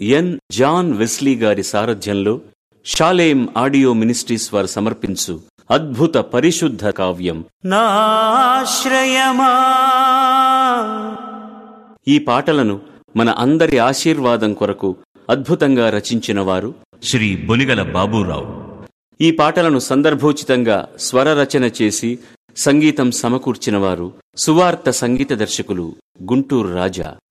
ఎన్ John Wesley గారి సారథ్యంలో Shalem audio ministries వారు సమర్పించు అద్భుత పరిశుద్ధ కావ్యం నాశ్రయమా. ఈ పాటలను మన అందరి ఆశీర్వాదం కొరకు అద్భుతంగా రచించిన వారు శ్రీ బొలిగల బాబూరావు. ఈ పాటలను సందర్భోచితంగా స్వర రచన చేసి సంగీతం సమకూర్చిన వారు సువార్త సంగీత దర్శకులు గుంటూరు రాజా.